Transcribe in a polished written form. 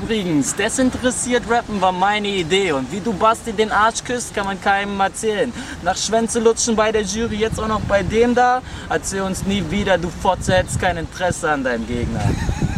Übrigens, desinteressiert rappen war meine Idee und wie du Basti den Arsch küsst, kann man keinem erzählen. Nach Schwänze lutschen bei der Jury, jetzt auch noch bei dem da, erzähl uns nie wieder, du Fotze, hättest kein Interesse an deinem Gegner.